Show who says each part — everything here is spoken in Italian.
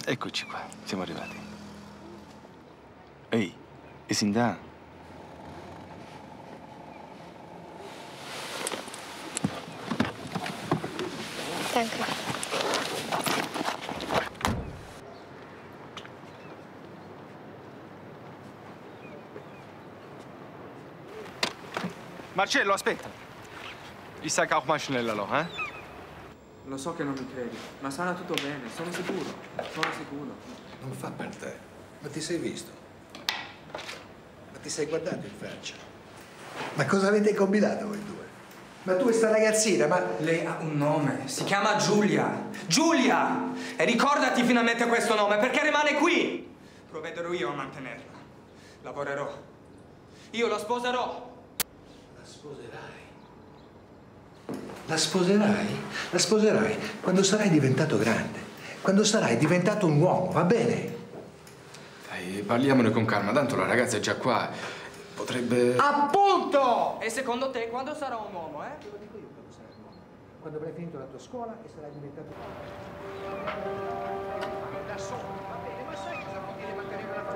Speaker 1: Eccoci qua, siamo arrivati. Ehi, e Sinda?
Speaker 2: Danke.
Speaker 1: Marcello, aspetta. Ich sag auch mal schneller noch, eh?
Speaker 3: Lo so che non mi credi, ma sarà tutto bene, sono sicuro. Sono sicuro.
Speaker 4: Non fa per te. Ma ti sei visto? Ma ti sei guardato in faccia? Ma cosa avete combinato voi due? Ma tu e sta ragazzina, ma...
Speaker 3: Lei ha un nome, si chiama Giulia. Giulia! E ricordati finalmente questo nome, perché rimane qui. Provvederò io a mantenerla. Lavorerò. Io la sposerò.
Speaker 4: La sposerai? La sposerai? La sposerai quando sarai diventato grande. Quando sarai diventato un uomo, va bene?
Speaker 1: Dai, parliamone con calma, tanto la ragazza è già qua. Potrebbe...
Speaker 3: Appunto! E secondo te quando sarà un uomo, eh?
Speaker 4: Te lo dico io quando sarai un uomo. Quando avrai finito la tua scuola e sarai diventato... Da solo, va bene, ma sai cosa vuol dire mantenere una